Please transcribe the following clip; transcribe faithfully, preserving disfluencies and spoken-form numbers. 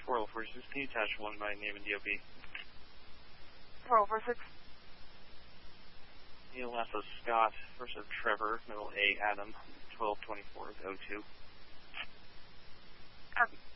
four oh four six, can you attach one by name and D O B? four oh four six. Neil Alpha Scott, first of Trevor, middle A Adam, twelve twenty-four oh two. Okay.